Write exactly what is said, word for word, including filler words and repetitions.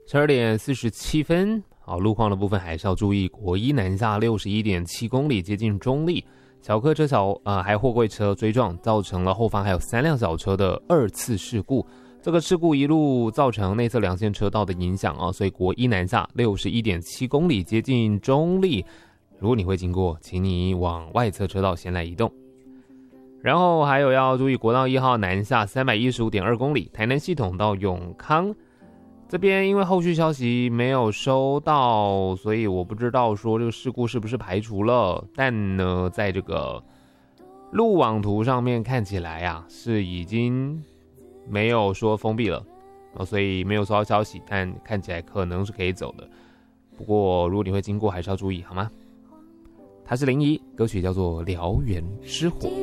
十二点四十七分，好，路况的部分还是要注意，国一南下六十一点七公里，接近中立，小客车小呃还有货柜车追撞，造成了后方还有三辆小车的二次事故。这个事故一路造成内侧两线车道的影响啊，所以国一南下六十一点七公里，接近中立。如果你会经过，请你往外侧车道先来移动。然后还有要注意国道一号南下三百一十五点二公里，台南系统到永康。这边因为后续消息没有收到，所以我不知道说这个事故是不是排除了。但呢，在这个路网图上面看起来啊，是已经没有说封闭了，所以没有收到消息，但看起来可能是可以走的。不过如果你会经过，还是要注意好吗？它是林怡，歌曲叫做《燎原之火》。